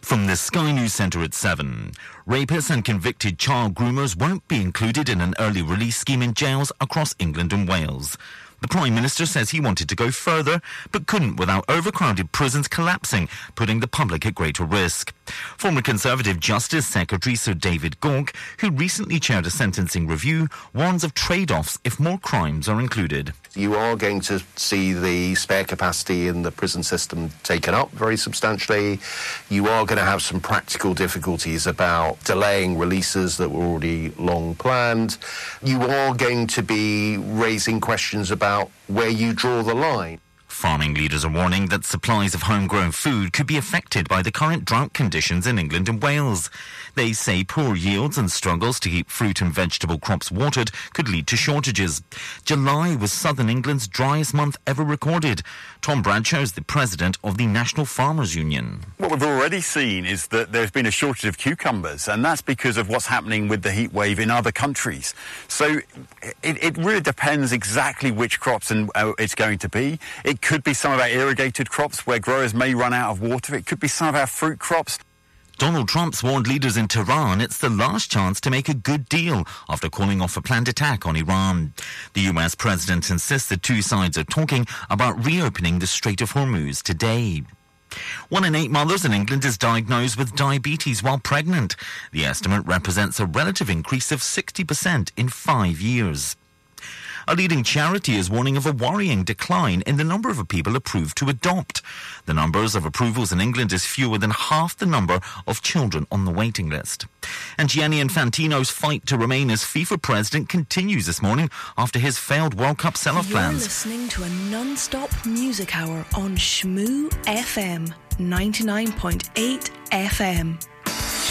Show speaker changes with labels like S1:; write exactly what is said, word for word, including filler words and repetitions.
S1: From the Sky News Centre at seven. Rapists and convicted child groomers won't be included in an early release scheme in jails across England and Wales. The Prime Minister says he wanted to go further, but couldn't without overcrowded prisons collapsing, putting the public at greater risk. Former Conservative Justice Secretary Sir David Gauke, who recently chaired a sentencing review, warns of trade-offs if more crimes are included.
S2: You are going to see the spare capacity in the prison system taken up very substantially. You are going to have some practical difficulties about delaying releases that were already long planned. You are going to be raising questions about where you draw the line.
S1: Farming leaders are warning that supplies of homegrown food could be affected by the current drought conditions in England and Wales. They say poor yields and struggles to keep fruit and vegetable crops watered could lead to shortages. July was southern England's driest month ever recorded. Tom Bradshaw is the president of the National Farmers Union.
S3: What we've already seen is that there's been a shortage of cucumbers, and that's because of what's happening with the heat wave in other countries. So it, it really depends exactly which crops and uh, it's going to be. It could be some of our irrigated crops where growers may run out of water. It could be some of our fruit crops.
S1: Donald Trump's warned leaders in Tehran it's the last chance to make a good deal after calling off a planned attack on Iran. The U S president insists the two sides are talking about reopening the Strait of Hormuz today. One in eight mothers in England is diagnosed with diabetes while pregnant. The estimate represents a relative increase of sixty percent in five years. A leading charity is warning of a worrying decline in the number of people approved to adopt. The numbers of approvals in England is fewer than half the number of children on the waiting list. And Gianni Infantino's fight to remain as FIFA president continues this morning after his failed World Cup sell-off
S4: You're
S1: plans.
S4: Listening to a non-stop music hour on Shmoo F M, ninety-nine point eight F M.